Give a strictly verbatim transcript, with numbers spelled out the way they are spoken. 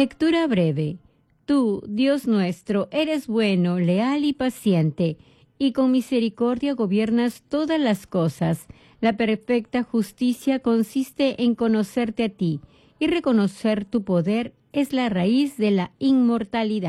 Lectura breve. Tú, Dios nuestro, eres bueno, leal y paciente, y con misericordia gobiernas todas las cosas. La perfecta justicia consiste en conocerte a ti, y reconocer tu poder es la raíz de la inmortalidad.